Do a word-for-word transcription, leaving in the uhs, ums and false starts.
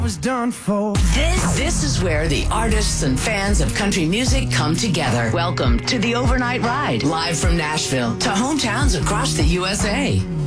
was done for. This, this is where the artists and fans of country music come together. Welcome to the Overnight Ride, live from Nashville to hometowns across the U S A.